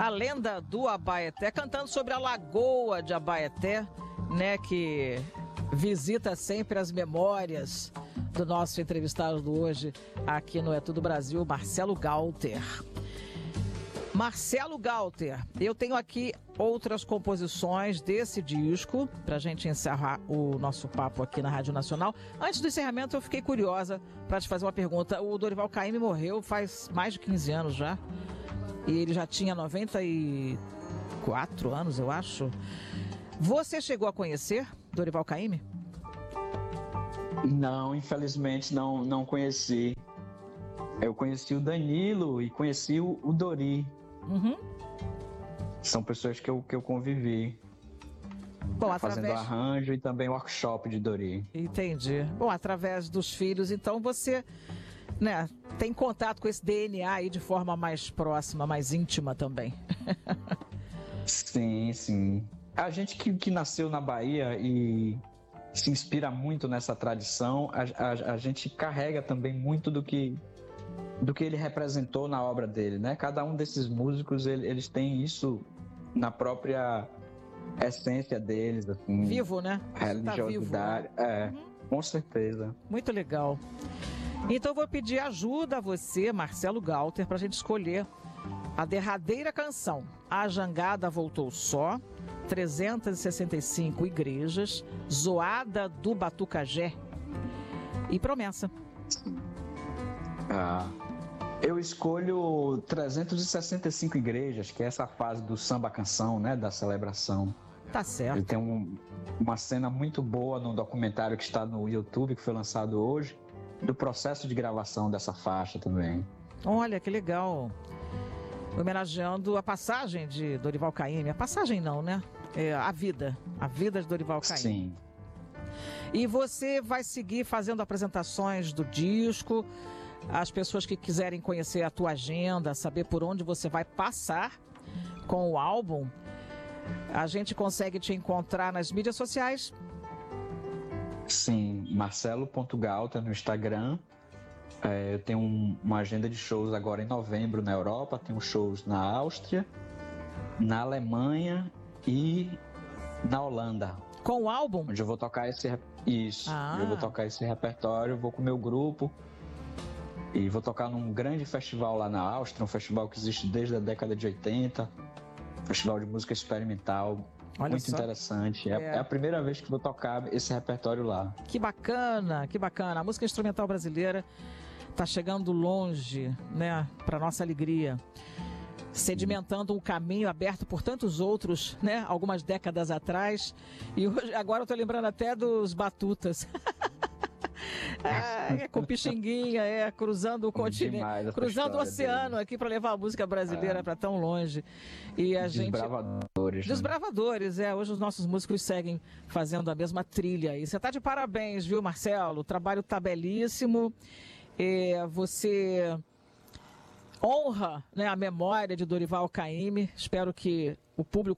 a lenda do Abaeté, cantando sobre a lagoa de Abaeté, né, que visita sempre as memórias do nosso entrevistado de hoje aqui no É Tudo Brasil, Marcelo Galter. Marcelo Galter, eu tenho aqui outras composições desse disco para a gente encerrar o nosso papo aqui na Rádio Nacional. Antes do encerramento, eu fiquei curiosa para te fazer uma pergunta. O Dorival Caymmi morreu faz mais de 15 anos já, e ele já tinha 94 anos, eu acho. Você chegou a conhecer Dorival Caymmi? Não, infelizmente não conheci. Eu conheci o Danilo e conheci o Dori. Uhum. São pessoas que eu convivi. Bom, fazendo arranjo e também workshop de Dori. Entendi. Bom, através dos filhos, então você, né, tem contato com esse DNA aí de forma mais próxima, mais íntima também. Sim, sim. A gente que nasceu na Bahia e se inspira muito nessa tradição, a gente carrega também muito do que ele representou na obra dele, né? Cada um desses músicos, eles têm isso na própria essência deles, assim. Vivo, né? Religiosidade. Tá vivo, né? Com certeza. Muito legal. Então eu vou pedir ajuda a você, Marcelo Galter, para a gente escolher a derradeira canção. A Jangada Voltou Só, 365 Igrejas, Zoada do Batucajé e Promessa. Eu escolho 365 Igrejas, que é essa fase do samba-canção, né, da celebração. Tá certo. Ele tem uma cena muito boa no documentário que está no YouTube, que foi lançado hoje, do processo de gravação dessa faixa também. Olha, que legal. Homenageando a passagem de Dorival Caymmi. A passagem não, né? A vida de Dorival Caymmi. Sim. E você vai seguir fazendo apresentações do disco. As pessoas que quiserem conhecer a tua agenda, saber por onde você vai passar com o álbum, a gente consegue te encontrar nas mídias sociais? Sim, marcelo.galter no Instagram. Eu tenho uma agenda de shows agora em novembro na Europa, tenho shows na Áustria, na Alemanha e na Holanda. Com o álbum? Onde eu vou tocar eu vou tocar esse repertório, vou com o meu grupo e vou tocar num grande festival lá na Áustria, um festival que existe desde a década de 80, festival de música experimental. Olha muito só. Interessante. É a primeira vez que vou tocar esse repertório lá. Que bacana, que bacana. A música instrumental brasileira está chegando longe, né, para nossa alegria. Sedimentando um caminho aberto por tantos outros, né, algumas décadas atrás. E hoje, agora eu tô lembrando até dos Batutas. Com Pixinguinha, cruzando o continente, cruzando o oceano aqui para levar a música brasileira para tão longe. E a Desbravadores. Desbravadores, hoje os nossos músicos seguem fazendo a mesma trilha. E você tá de parabéns, viu, Marcelo? O trabalho tá belíssimo. Você honra, né, a memória de Dorival Caymmi. Espero que o público